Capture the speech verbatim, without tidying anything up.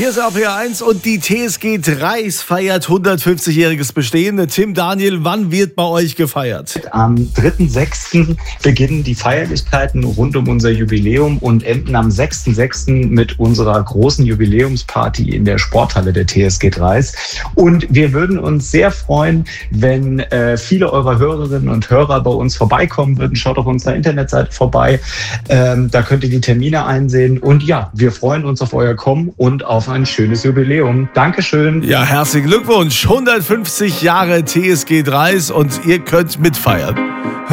Hier ist R P R eins und die T S G Dreis feiert hundertfünfzigjähriges Bestehen. Tim, Daniel, wann wird bei euch gefeiert? Am dritten sechsten beginnen die Feierlichkeiten rund um unser Jubiläum und enden am sechsten sechsten mit unserer großen Jubiläumsparty in der Sporthalle der T S G Dreis. Und wir würden uns sehr freuen, wenn äh, viele eurer Hörerinnen und Hörer bei uns vorbeikommen würden. Schaut auf unserer Internetseite vorbei. Ähm, da könnt ihr die Termine einsehen. Und ja, wir freuen uns auf euer Kommen und auf ein schönes Jubiläum. Dankeschön. Ja, herzlichen Glückwunsch. hundertfünfzig Jahre T S G Dreis und ihr könnt mitfeiern.